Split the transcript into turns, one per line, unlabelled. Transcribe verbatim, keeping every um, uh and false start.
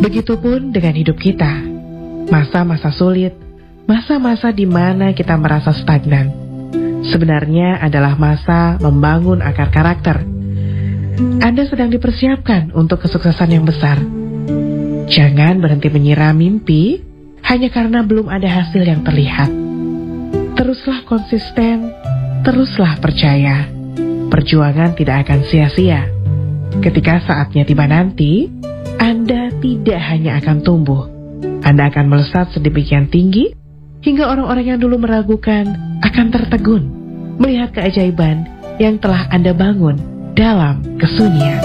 Begitupun dengan hidup kita. Masa-masa sulit, masa-masa di mana kita merasa stagnan, sebenarnya adalah masa membangun akar karakter. Anda sedang dipersiapkan untuk kesuksesan yang besar. Jangan berhenti menyiram mimpi hanya karena belum ada hasil yang terlihat. Teruslah konsisten, teruslah percaya. Perjuangan tidak akan sia-sia. Ketika saatnya tiba nanti, Anda tidak hanya akan tumbuh, Anda akan melesat sedemikian tinggi hingga orang-orang yang dulu meragukan akan tertegun melihat keajaiban yang telah Anda bangun dalam kesunyian.